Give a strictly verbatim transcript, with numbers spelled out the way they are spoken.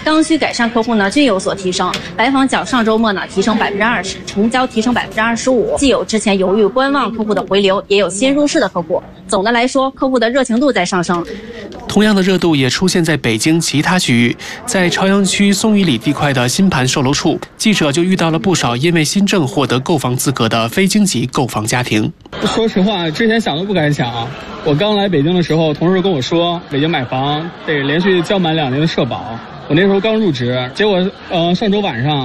刚需改善客户呢均有所提升，来访较上周末呢提升百分之二十，成交提升百分之二十五。既有之前犹豫观望客户的回流，也有新入市的客户。总的来说，客户的热情度在上升。 同样的热度也出现在北京其他区域，在朝阳区松榆里地块的新盘售楼处，记者就遇到了不少因为新政获得购房资格的非京籍购房家庭。 说实话，之前想都不敢想。我刚来北京的时候，同事跟我说，北京买房得连续交满两年的社保。我那时候刚入职，结果呃上周晚上